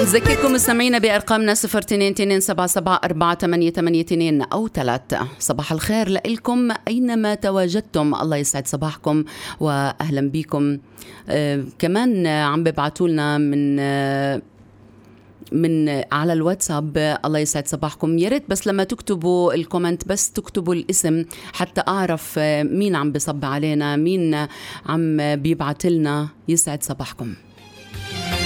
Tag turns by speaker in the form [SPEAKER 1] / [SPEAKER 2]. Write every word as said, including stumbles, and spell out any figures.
[SPEAKER 1] نذكركم مستمعينا بأرقامنا صفر اثنين اثنين سبعة سبعة أربعة ثمانية ثمانية اثنين أو ثلاثة. صباح الخير لكم أينما تواجدتم، الله يسعد صباحكم وأهلا بكم. آه كمان عم ببعتوا لنا من آه من على الواتساب الله يسعد صباحكم. يا ريت بس لما تكتبوا الكومنت بس تكتبوا الاسم حتى أعرف مين عم بصب علينا، مين عم بيبعت لنا. يسعد صباحكم.